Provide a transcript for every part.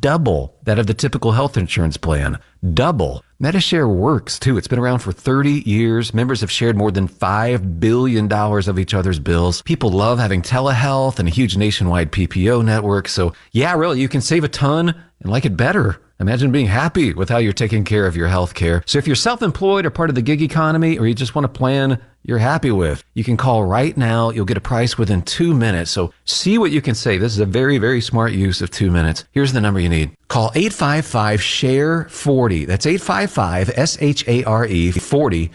double that of the typical health insurance plan. Double. Medi-Share works, too. It's been around for 30 years. Members have shared more than $5 billion of each other's bills. People love having telehealth and a huge nationwide PPO network. So, yeah, really, you can save a ton and like it better. Imagine being happy with how you're taking care of your health care. So if you're self-employed or part of the gig economy, or you just want a plan you're happy with, you can call right now. You'll get a price within 2 minutes. So see what you can save. This is a very, very smart use of 2 minutes. Here's the number you need. Call 855-SHARE-40. That's 855-SHARE-40.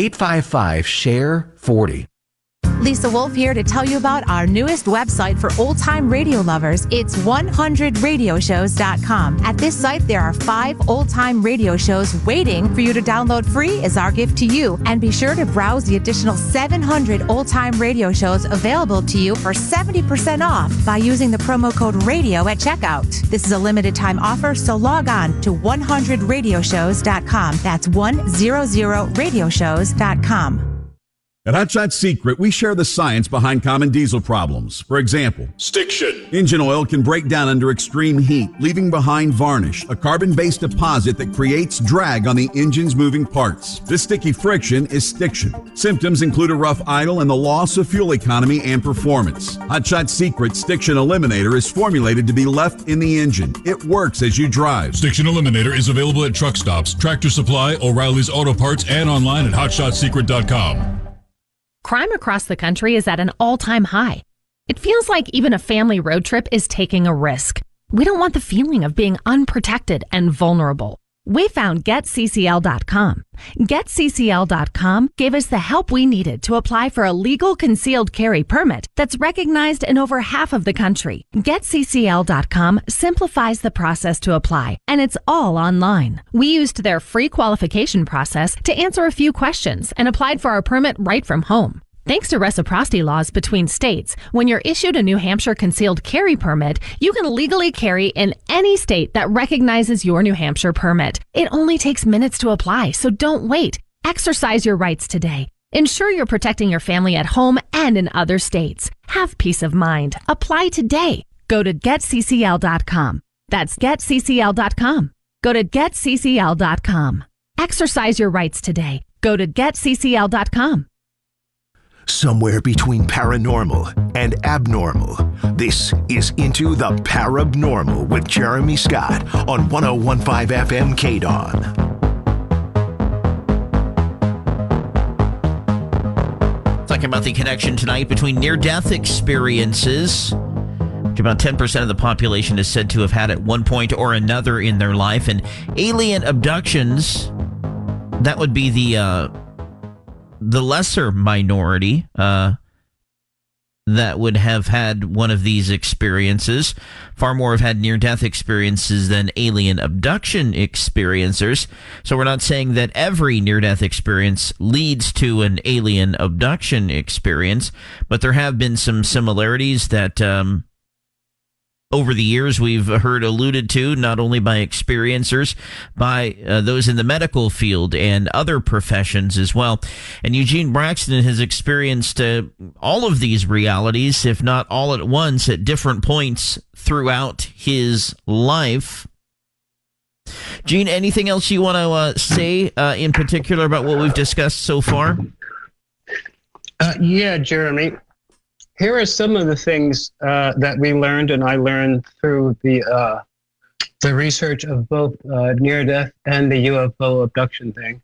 855-SHARE-40. Lisa Wolf here to tell you about our newest website for old-time radio lovers. It's 100radioshows.com. At this site, there are 5 old-time radio shows waiting for you to download free as our gift to you. And be sure to browse the additional 700 old-time radio shows available to you for 70% off by using the promo code RADIO at checkout. This is a limited-time offer, so log on to 100radioshows.com. That's 100radioshows.com. At Hot Shot Secret, we share the science behind common diesel problems. For example, stiction. Engine oil can break down under extreme heat, leaving behind varnish, a carbon-based deposit that creates drag on the engine's moving parts. This sticky friction is stiction. Symptoms include a rough idle and the loss of fuel economy and performance. Hot Shot Secret Stiction Eliminator is formulated to be left in the engine. It works as you drive. Stiction Eliminator is available at truck stops, Tractor Supply, O'Reilly's Auto Parts, and online at hotshotsecret.com. Crime across the country is at an all-time high. It feels like even a family road trip is taking a risk. We don't want the feeling of being unprotected and vulnerable. We found GetCCL.com. GetCCL.com gave us the help we needed to apply for a legal concealed carry permit that's recognized in over half of the country. GetCCL.com simplifies the process to apply, and it's all online. We used their free qualification process to answer a few questions and applied for our permit right from home. Thanks to reciprocity laws between states, when you're issued a New Hampshire concealed carry permit, you can legally carry in any state that recognizes your New Hampshire permit. It only takes minutes to apply, so don't wait. Exercise your rights today. Ensure you're protecting your family at home and in other states. Have peace of mind. Apply today. Go to GetCCL.com. That's GetCCL.com. Go to GetCCL.com. Exercise your rights today. Go to GetCCL.com. Somewhere between paranormal and abnormal, this is Into the Parabnormal with Jeremy Scott on 101.5 FM KDON. Talking about the connection tonight between near-death experiences, which about 10% of the population is said to have had at one point or another in their life, and alien abductions. That would be the lesser minority that would have had one of these experiences. Far more have had near-death experiences than alien abduction experiencers. So we're not saying that every near-death experience leads to an alien abduction experience, but there have been some similarities that over the years we've heard alluded to, not only by experiencers, by those in the medical field and other professions as well. And Eugene Braxton has experienced all of these realities, if not all at once, at different points throughout his life. Gene, anything else you want to say in particular about what we've discussed so far? Yeah, Jeremy. Here are some of the things that we learned, and I learned through the research of both near-death and the UFO abduction thing.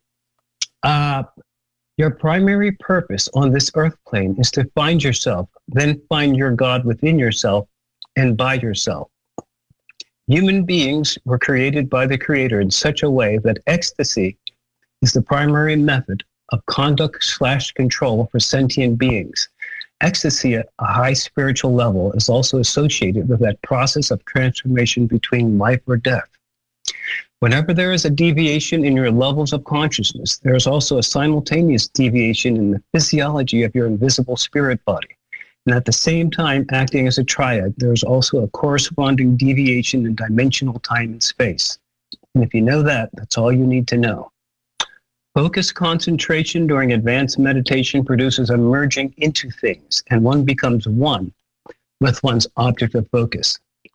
Your primary purpose on this earth plane is to find yourself, then find your God within yourself and by yourself. Human beings were created by the Creator in such a way that ecstasy is the primary method of conduct/control for sentient beings. Ecstasy at a high spiritual level is also associated with that process of transformation between life or death. Whenever there is a deviation in your levels of consciousness, there is also a simultaneous deviation in the physiology of your invisible spirit body. And at the same time, acting as a triad, there is also a corresponding deviation in dimensional time and space. And if you know that, that's all you need to know. Focused concentration during advanced meditation produces a merging into things, and one becomes one with one's object of focus.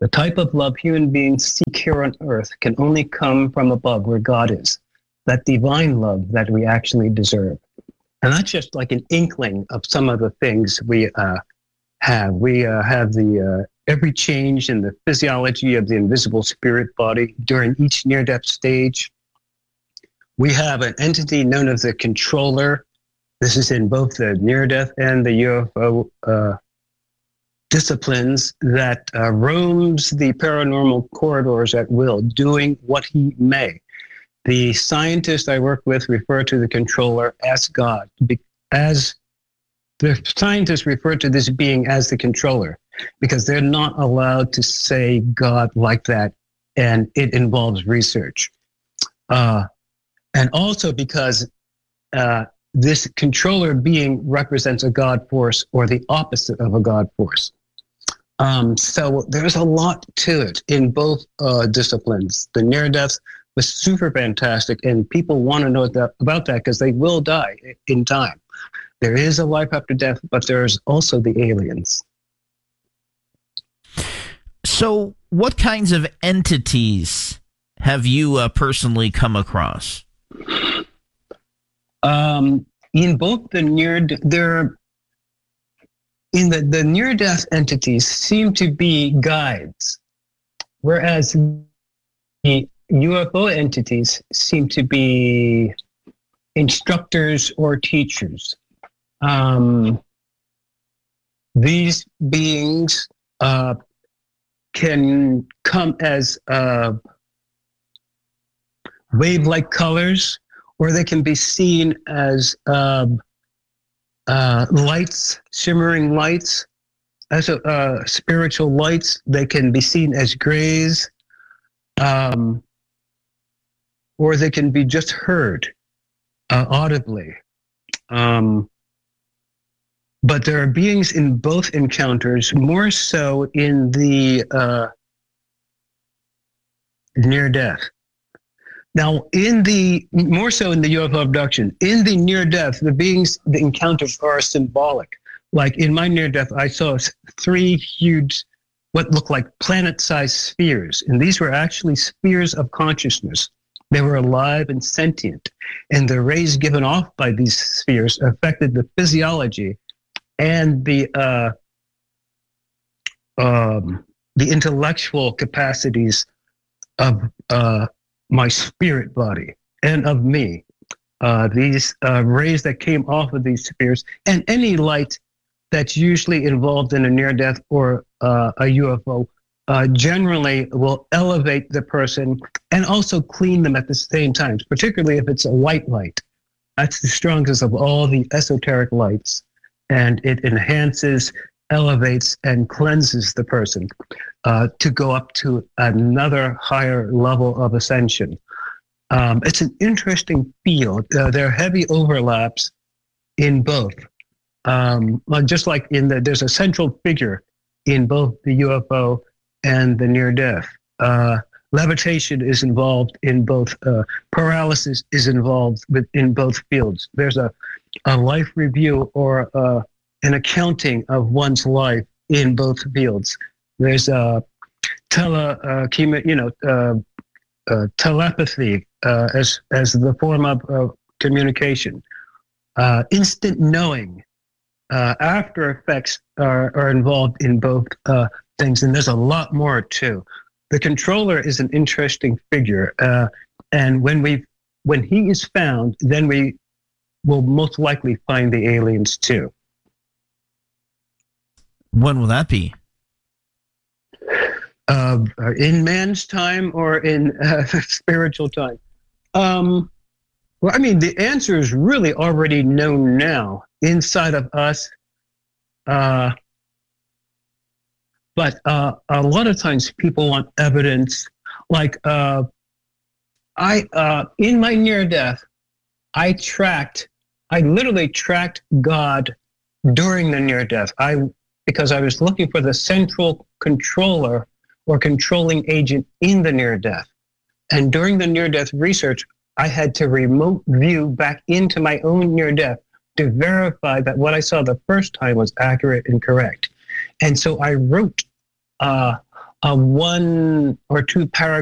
The type of love human beings seek here on earth can only come from above where God is, that divine love that we actually deserve. And that's just like an inkling of some of the things we have. We have the every change in the physiology of the invisible spirit body during each near-death stage. We have an entity known as the controller. This is in both the near-death and the UFO disciplines that roams the paranormal corridors at will, doing what he may. The scientists I work with refer to the controller as God, as the scientists refer to this being as the controller, because they're not allowed to say God like that, and it involves research. And also because this controller being represents a God force or the opposite of a God force. So there's a lot to it in both disciplines. The near-death was super fantastic, and people want to know about that because they will die in time. There is a life after death, but there's also the aliens. So what kinds of entities have you personally come across? In both the the near-death entities seem to be guides, whereas the UFO entities seem to be instructors or teachers. These beings can come as wave-like colors, or they can be seen as lights, shimmering lights, as spiritual lights. They can be seen as grays, or they can be just heard audibly. But there are beings in both encounters, more so in the near-death. Now, more so in the UFO abduction, in the near-death, the encounters are symbolic. Like in my near-death, I saw 3 huge, what looked like planet-sized spheres, and these were actually spheres of consciousness. They were alive and sentient, and the rays given off by these spheres affected the physiology and the intellectual capacities of my spirit body and of me. These rays that came off of these spheres, and any light that's usually involved in a near-death or a UFO, generally will elevate the person and also clean them at the same time, particularly if it's a white light. That's the strongest of all the esoteric lights, and it enhances, elevates, and cleanses the person to go up to another higher level of ascension. It's an interesting field. There are heavy overlaps in both. Just like there's a central figure in both the UFO and the near-death. Levitation is involved in both. Paralysis is involved in both fields. There's a life review or an accounting of one's life in both fields. There's telepathy as the form of communication. Instant knowing. After effects are involved in both things, and there's a lot more too. The controller is an interesting figure, and when he is found, then we will most likely find the aliens too. When will that be? In man's time or in spiritual time? Well, I mean, the answer is really already known now inside of us. But a lot of times people want evidence. Like in my near-death, I literally tracked God during the near-death. Because I was looking for the central controller or controlling agent in the near-death. And during the near-death research, I had to remote view back into my own near-death to verify that what I saw the first time was accurate and correct. And so I wrote a one or two paragraphs